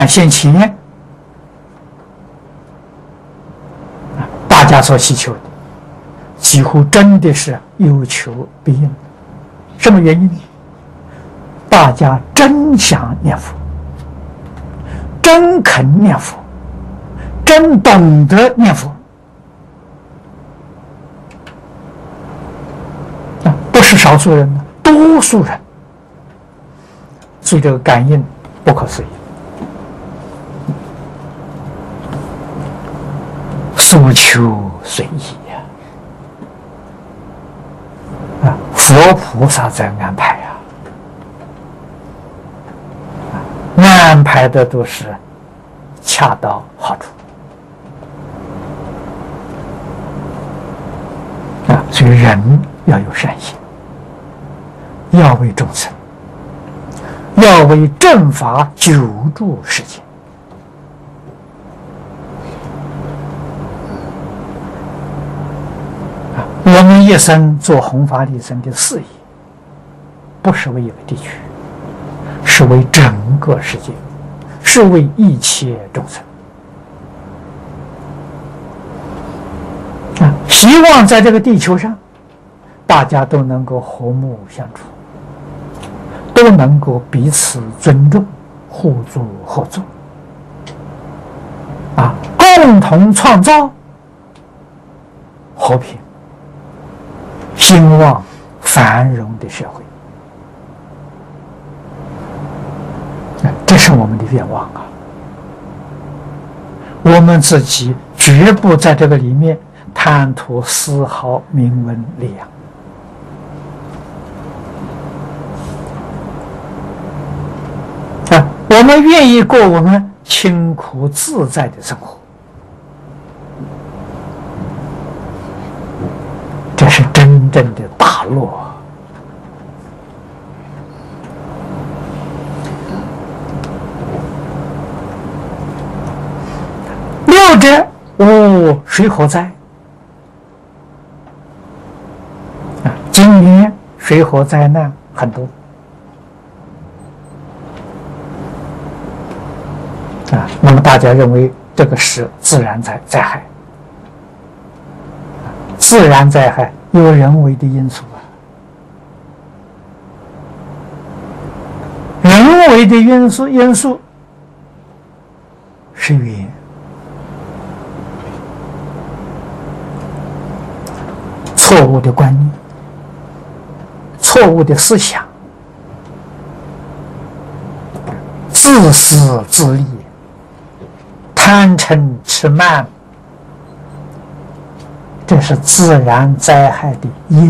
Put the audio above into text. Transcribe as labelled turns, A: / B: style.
A: 现前大家所祈求的，几乎真的是有求必应。什么原因？大家真想念佛，真肯念佛，真懂得念佛，不是少数人，多数人，所以这个感应不可思议。所求随意呀！佛菩萨在安排安排的都是恰到好处所以人要有善心，要为众生，要为正法久住世间。我们一生做弘法利生的事业，不是为一个地区，是为整个世界，是为一切众生。希望在这个地球上，大家都能够和睦相处，都能够彼此尊重，互助合作，共同创造和平、兴旺、繁荣的社会。这是我们的愿望我们自己绝不在这个里面贪图丝毫名闻利养我们愿意过我们清苦自在的生活，这是真正的大乐乐者无水火灾今年水火灾难很多那么大家认为这个是自然灾害，自然灾害有人为的因素人为的因素是缘，错误的观念，错误的思想，自私自利，贪嗔痴慢，这是自然灾害的因。